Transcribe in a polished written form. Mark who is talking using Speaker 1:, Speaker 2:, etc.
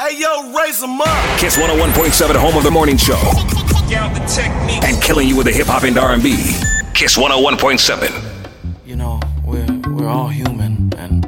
Speaker 1: Hey, yo, raise them up.
Speaker 2: Kiss 101.7, home of the morning show. And killing you with the hip hop and R&B. Kiss 101.7.
Speaker 3: You know, we're all human.